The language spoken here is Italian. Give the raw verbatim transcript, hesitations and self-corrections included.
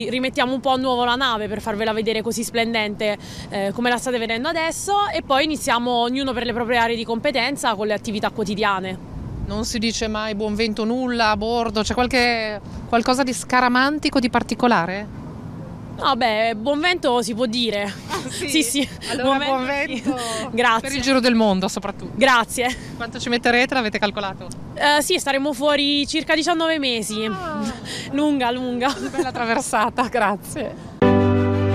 Rimettiamo un po' a nuovo la nave per farvela vedere così splendente eh, come la state vedendo adesso, e poi iniziamo ognuno per le proprie aree di competenza con le attività quotidiane. Non si dice mai buon vento nulla a bordo, c'è qualche, qualcosa di scaramantico, di particolare? No, beh, buon vento si può dire. Ah, sì? Sì, sì. Allora buon sì. vento. Grazie. Per il giro del mondo soprattutto. Grazie. Quanto ci metterete, l'avete calcolato? Eh, sì, staremo fuori circa diciannove mesi. Ah. Lunga, lunga. Bella traversata, grazie.